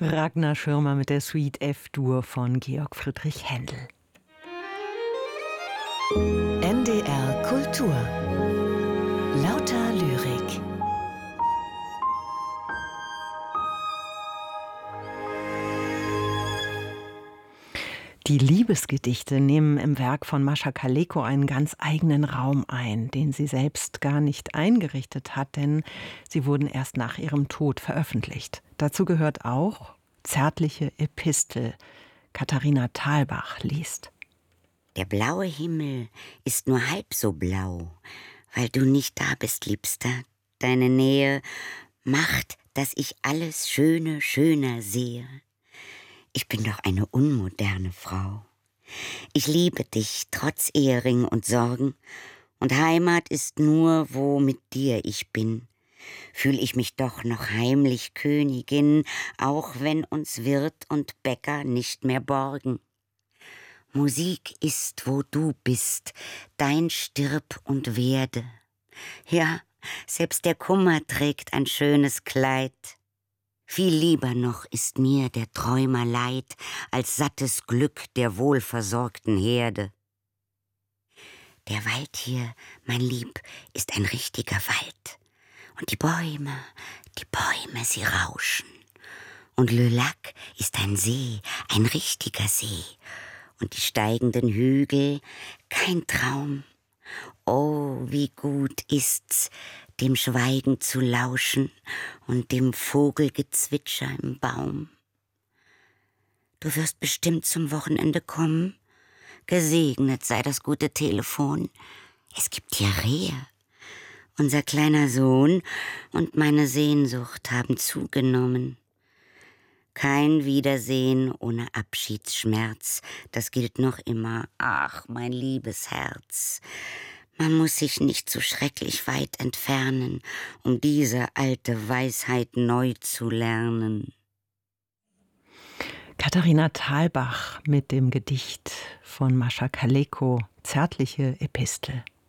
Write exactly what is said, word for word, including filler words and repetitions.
Ragnar Schirmer mit der Suite F-Dur von Georg Friedrich Händel. N D R Kultur. Lauter Lyrik. Die Liebesgedichte nehmen im Werk von Mascha Kaleko einen ganz eigenen Raum ein, den sie selbst gar nicht eingerichtet hat, denn sie wurden erst nach ihrem Tod veröffentlicht. Dazu gehört auch Zärtliche Epistel. Katharina Thalbach liest. Der blaue Himmel ist nur halb so blau, weil du nicht da bist, Liebster. Deine Nähe macht, dass ich alles Schöne schöner sehe. Ich bin doch eine unmoderne Frau. Ich liebe dich trotz Ehering und Sorgen, und Heimat ist nur, wo mit dir ich bin. Fühl ich mich doch noch heimlich Königin, auch wenn uns Wirt und Bäcker nicht mehr borgen. Musik ist, wo du bist, dein Stirb und Werde. Ja, selbst der Kummer trägt ein schönes Kleid. Viel lieber noch ist mir der Träumer Leid, als sattes Glück der wohlversorgten Herde. Der Wald hier, mein Lieb, ist ein richtiger Wald. Und die Bäume, die Bäume, sie rauschen. Und Le Lac ist ein See, ein richtiger See. Und die steigenden Hügel, kein Traum. Oh, wie gut ist's, dem Schweigen zu lauschen und dem Vogelgezwitscher im Baum. Du wirst bestimmt zum Wochenende kommen. Gesegnet sei das gute Telefon. Es gibt hier Rehe. Unser kleiner Sohn und meine Sehnsucht haben zugenommen. Kein Wiedersehen ohne Abschiedsschmerz, das gilt noch immer. Ach, mein liebes Herz, man muss sich nicht so schrecklich weit entfernen, um diese alte Weisheit neu zu lernen. Katharina Thalbach mit dem Gedicht von Mascha Kaleko, Zärtliche Epistel.